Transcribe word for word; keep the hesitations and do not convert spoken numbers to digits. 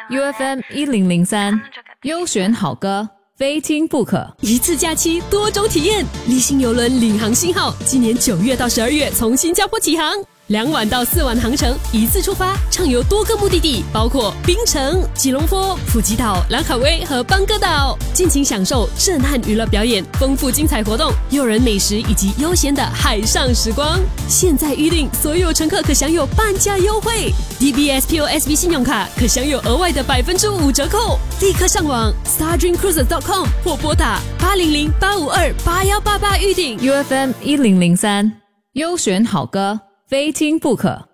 U F M 一零零三，优选好歌，非听不可。 一次假期，多种体验。立新邮轮领航星号，今年九月到十二月从新加坡起航，两晚到四晚航程，一次出发，畅游多个目的地，包括槟城、吉隆坡、普吉岛、兰卡威和邦哥岛，尽情享受震撼娱乐表演、丰富精彩活动、诱人美食以及悠闲的海上时光。现在预订，所有乘客可享有半价优惠 ，D B S P O S B 信用卡可享有额外的百分之五折扣。立刻上网 star dream cruises dot com 或拨打八零零八五二八幺八八预订。 U F M 一零零三，优选好歌，非听不可。